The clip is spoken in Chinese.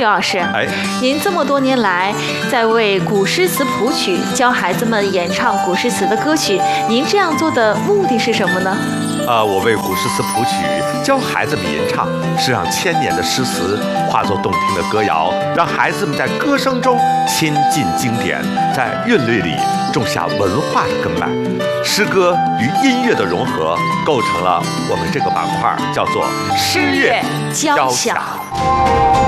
刘老师， 哎， 您这么多年来在为古诗词谱曲教孩子们演唱古诗词的歌曲，您这样做的目的是什么呢？ 我为古诗词谱曲教孩子们吟唱，是让千年的诗词化作动听的歌谣，让孩子们在歌声中亲近经典，在韵律里种下文化的根脉。诗歌与音乐的融合，构成了我们这个板块，叫做诗乐交响。